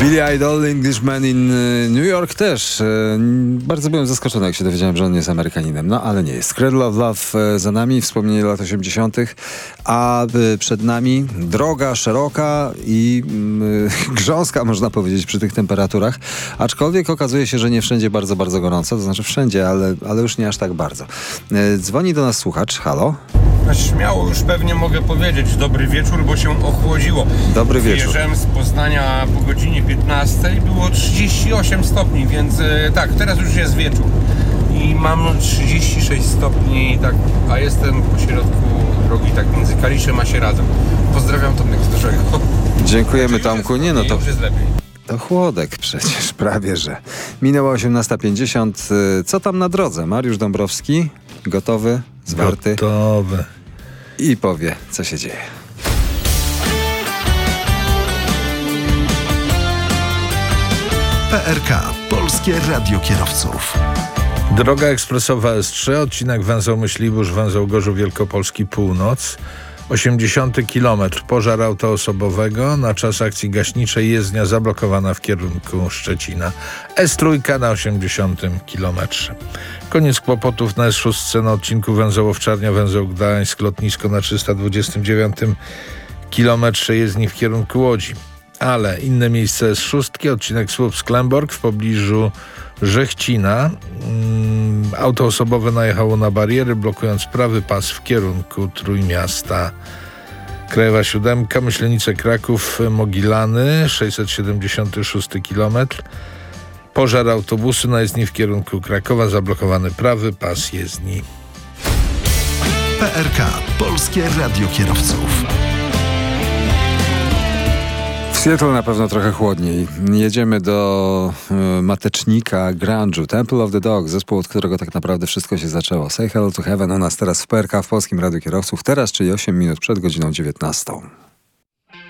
Billy Idol, Englishman in New York też. Bardzo byłem zaskoczony, jak się dowiedziałem, że on jest Amerykaninem. No, ale nie jest. Cradle of Love za nami, wspomnienie lat 80., a przed nami droga szeroka i grząska, można powiedzieć, przy tych temperaturach. Aczkolwiek okazuje się, że nie wszędzie bardzo, bardzo gorąco. To znaczy wszędzie, ale już nie aż tak bardzo. Dzwoni do nas słuchacz. Halo? Śmiało już pewnie mogę powiedzieć dobry wieczór, bo się ochłodziło. Dobry wieczór. Wyjeżdżałem z Poznania po godzinie 15, było 38 stopni, więc tak, teraz już jest wieczór. I mam 36 stopni, tak, a jestem pośrodku drogi, tak między Kaliszem a Sieradem. Pozdrawiam Tomek z dużego. Dziękujemy, Tomku. Nie, no to... Już jest lepiej. To chłodek przecież, prawie że. Minęła 18:50. Co tam na drodze? Mariusz Dąbrowski, gotowy, zwarty. Gotowy. I powie, co się dzieje. PRK, Polskie Radio Kierowców. Droga ekspresowa S3, odcinek węzeł Myśliwóż, węzeł Gorzów Wielkopolski Północ. 80 km, pożar auta osobowego. Na czas akcji gaśniczej jezdnia zablokowana w kierunku Szczecina. S3 na 80 km. Koniec kłopotów na S6 na odcinku węzeł Owczarnia, węzeł Gdańsk, lotnisko na 329 km jezdni w kierunku Łodzi. Ale inne miejsce S6, odcinek Słupsk-Klemborg w pobliżu Żechcina. Auto osobowe najechało na bariery, blokując prawy pas w kierunku Trójmiasta. Krajowa 7, Myślenice-Kraków, Mogilany, 676 km. Pożar autobusu na jezdni w kierunku Krakowa, zablokowany prawy pas jezdni. PRK, Polskie Radio Kierowców. W Seattle na pewno trochę chłodniej. Jedziemy do matecznika grunge'u, Temple of the Dog, zespół, od którego tak naprawdę wszystko się zaczęło. Say Hello to Heaven u nas teraz w PRK, w Polskim Radiu Kierowców. Teraz, czyli 8 minut przed godziną 19.